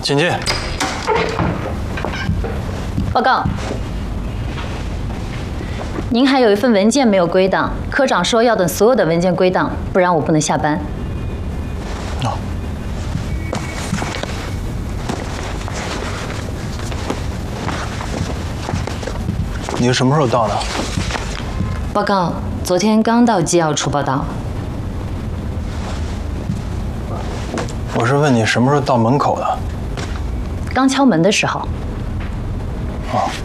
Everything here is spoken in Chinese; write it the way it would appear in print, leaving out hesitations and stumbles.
请进。 报告，您还有一份文件没有归档，科长说要等所有的文件归档，不然我不能下班。 哦。你是什么时候到的？ 报告，昨天刚到机要处报道。 我是问你什么时候到门口的？ 刚敲门的时候。 哦。